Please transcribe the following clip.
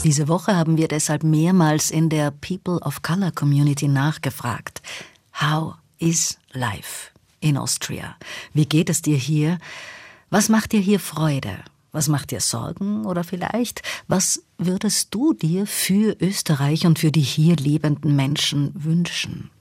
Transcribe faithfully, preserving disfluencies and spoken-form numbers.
Diese Woche haben wir deshalb mehrmals in der People of Color Community nachgefragt. How is life in Austria? Wie geht es dir hier? Was macht dir hier Freude? Was macht dir Sorgen? Oder vielleicht, was würdest du dir für Österreich und für die hier lebenden Menschen wünschen?